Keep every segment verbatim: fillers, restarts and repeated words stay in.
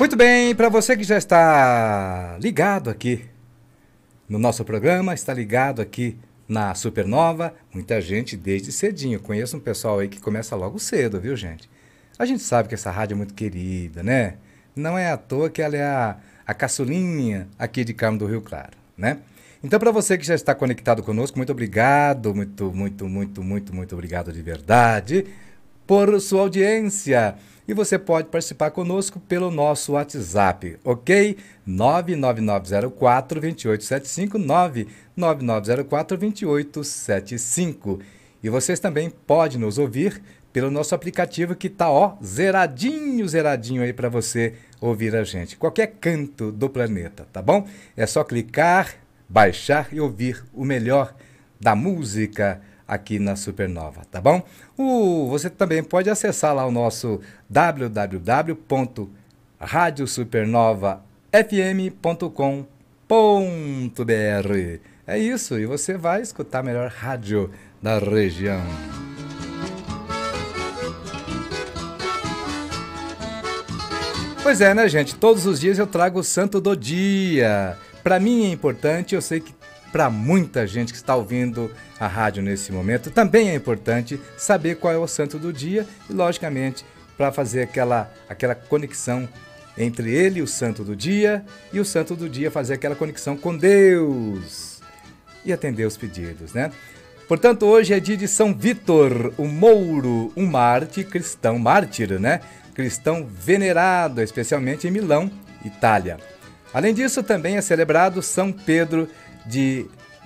Muito bem, para você que já está ligado aqui no nosso programa, está ligado aqui na Supernova, muita gente desde cedinho. Conheço um pessoal aí que começa logo cedo, viu, gente? A gente sabe que essa rádio é muito querida, né? Não é à toa que ela é a, a caçulinha aqui de Carmo do Rio Claro, né? Então, para você que já está conectado conosco, muito obrigado, muito, muito, muito, muito, muito obrigado de verdade por sua audiência. E você pode participar conosco pelo nosso WhatsApp, ok? nove nove nove zero quatro, dois oito sete cinco, nove nove nove zero quatro, dois oito sete cinco. E vocês também podem nos ouvir pelo nosso aplicativo que tá, ó, zeradinho, zeradinho aí para você ouvir a gente. Qualquer canto do planeta, tá bom? É só clicar, baixar e ouvir o melhor da música aqui na Supernova, tá bom? O, você também pode acessar lá o nosso w w w ponto rádio supernova f m ponto com ponto b r. É isso, e você vai escutar a melhor rádio da região. Pois é, né, gente? Todos os dias eu trago o santo do dia. Para mim é importante, eu sei que para muita gente que está ouvindo a rádio nesse momento, também é importante saber qual é o santo do dia e, logicamente, para fazer aquela, aquela conexão entre ele, o santo do dia, e o santo do dia fazer aquela conexão com Deus e atender os pedidos, né? Portanto, hoje é dia de São Vítor, o Mouro, um mártir cristão, mártir, né? Cristão venerado, especialmente em Milão, Itália. Além disso, também é celebrado São Pedro de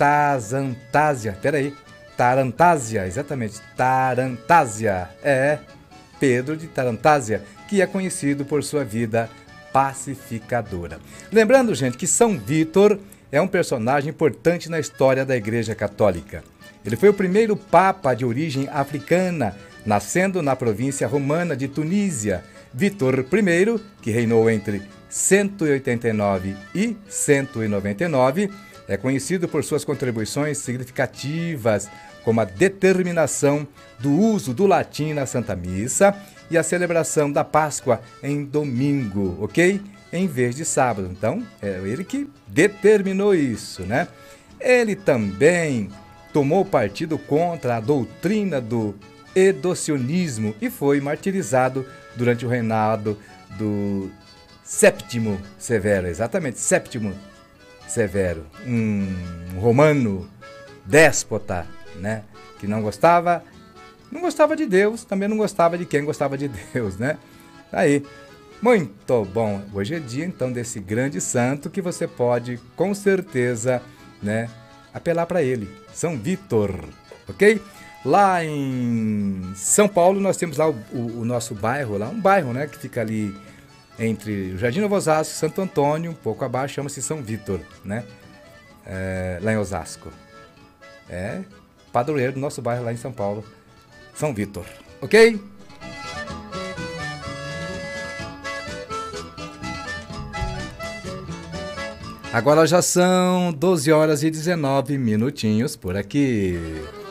Tarantásia, peraí, Tarantásia, exatamente, Tarantásia, é, Pedro de Tarantásia, que é conhecido por sua vida pacificadora. Lembrando, gente, que São Vítor é um personagem importante na história da Igreja Católica. Ele foi o primeiro papa de origem africana, nascendo na província romana de Tunísia. Vítor I, que reinou entre cento e oitenta e nove e cento e noventa e nove, é conhecido por suas contribuições significativas, como a determinação do uso do latim na Santa Missa e a celebração da Páscoa em domingo, ok? Em vez de sábado. Então, é ele que determinou isso, né? Ele também tomou partido contra a doutrina do edocionismo e foi martirizado durante o reinado do Séptimo Severo, exatamente, Séptimo Severo, um romano déspota, né, que não gostava, não gostava de Deus, também não gostava de quem gostava de Deus, né? Aí, muito bom. Hoje é dia então desse grande santo que você pode com certeza, né, apelar para ele, São Vítor, ok? Lá em São Paulo nós temos lá o, o, o nosso bairro, lá um bairro, né, que fica ali entre o Jardim Novo Osasco e Santo Antônio, um pouco abaixo, chama-se São Vítor, né? É, lá em Osasco. É padroeiro do nosso bairro lá em São Paulo, São Vítor, ok? Agora já são doze horas e dezenove minutinhos por aqui.